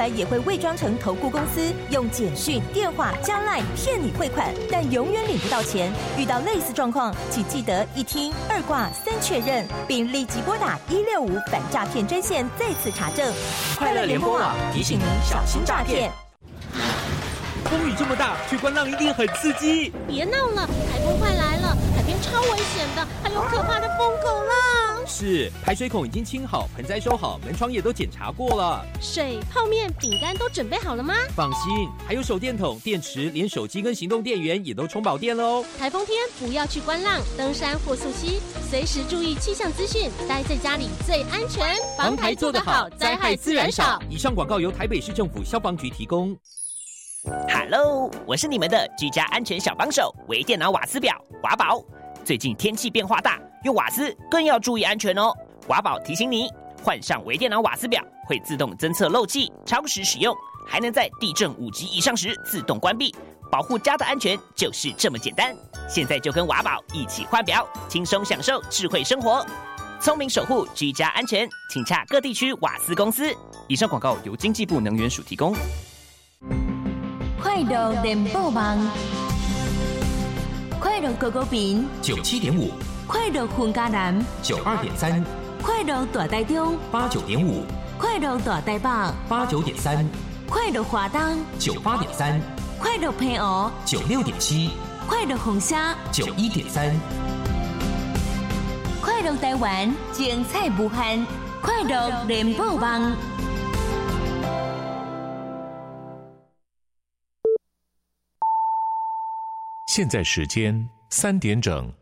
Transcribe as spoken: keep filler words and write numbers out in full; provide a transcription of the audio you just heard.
来也会伪装成投顾公司，用简讯、电话加赖骗你汇款，但永远领不到钱。遇到类似状况，请记得一听、二挂、三确认，并立即拨打一六五反诈骗专线再次查证。 快乐联播网提醒您小心诈骗。 风雨这么大，去观浪一定很刺激。 别闹了，台风快来了，海边超危险的，还有可怕的疯狗浪。 是，排水孔已经清好，盆栽收好，门窗也都检查过了。 水、泡面、饼干都准备好了吗？ 放心，还有手电筒、电池，连手机跟行动电源也都充饱电了哦。 台风天不要去观浪、登山或溯溪，随时注意气象资讯，待在家里最安全。 防台做得好，灾害自然少。以上广告由台北市政府消防局提供。 Hello， 我是你们的居家安全小帮手，微电脑瓦斯表华宝。最近天气变化大，用瓦斯更要注意安全哦。华宝提醒你，换上微电脑瓦斯表会自动侦测漏气、超时使用，还能在地震五级以上时自动关闭，保护家的安全就是这么简单。现在就跟华宝一起换表，轻松享受智慧生活，聪明守护居家安全，请洽各地区瓦斯公司。以上广告由经济部能源署提供。 快乐联播网，快乐狗狗饼九七点五， 快乐混家南九二点三， 快乐大台中八九点五， 快乐大台北八九点三， 快乐华东九八点三， 快乐平湖九六点七， 快乐红虾九一点三， 快乐台湾精彩无限，快乐联播网。 现在时间三点整。